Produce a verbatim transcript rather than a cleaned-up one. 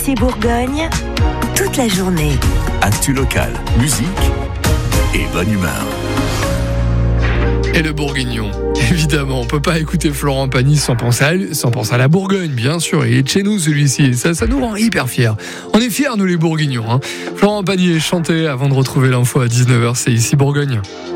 C Bourgogne, toute la journée. Actu local, musique et bonne humeur. Et le Bourguignon, évidemment, on peut pas écouter Florent Pagny sans penser à, lui, sans penser à la Bourgogne, bien sûr. Il est de chez nous celui-ci, ça, ça nous rend hyper fiers. On est fiers nous les Bourguignons. Hein. Florent Pagny est chanté avant de retrouver l'info à dix-neuf heures, c'est ici Bourgogne.